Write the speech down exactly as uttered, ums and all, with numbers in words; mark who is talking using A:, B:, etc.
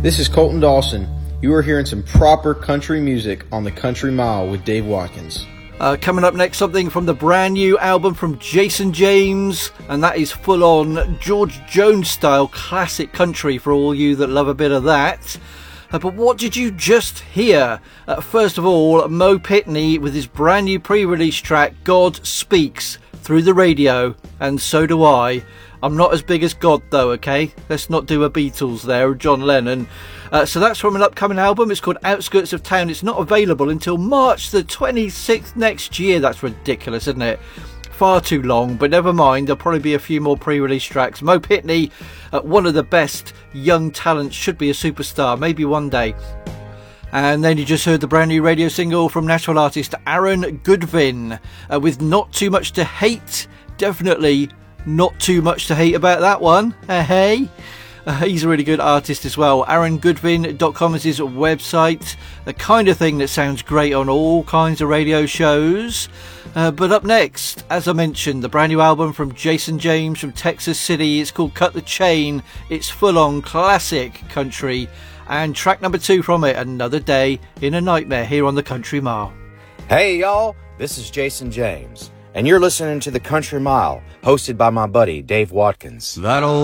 A: This is Colton Dawson. You are hearing some proper country music on the Country Mile with Dave Watkins.
B: Uh, coming up next, something from the brand new album from Jason James, and that is full-on George Jones style classic country for all you that love a bit of that. Uh, but what did you just hear? Uh, first of all, Mo Pitney with his brand new pre-release track God Speaks through the radio, and so do I. I'm not as big as God though, okay? Let's not do a Beatles there, or John Lennon. Uh, so that's from an upcoming album. It's called Outskirts of Town. It's not available until March the twenty-sixth next year. That's ridiculous, isn't it? Far too long, but never mind. There'll probably be a few more pre-release tracks. Mo Pitney, uh, one of the best young talents, should be a superstar, maybe one day. And then you just heard the brand new radio single from Nashville artist Aaron Goodvin uh, with Not Too Much to Hate. Definitely not too much to hate about that one. Uh, hey. Uh, he's a really good artist as well. aaron goodvin dot com is his website. The kind of thing that sounds great on all kinds of radio shows. Uh, but up next, as I mentioned, the brand new album from Jason James from Texas City. It's called Cut the Chain. It's full-on classic country. And track number two from it, Another Day in a Nightmare, here on the Country Mile.
C: Hey y'all, this is Jason James, and you're listening to the Country Mile, hosted by my buddy Dave Watkins.
D: That old